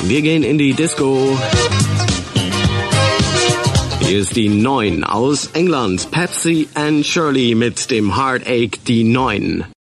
Wir gehen in die Disco. Hier ist die 9 aus England. Pepsi and Shirley mit dem Heartache, die 9.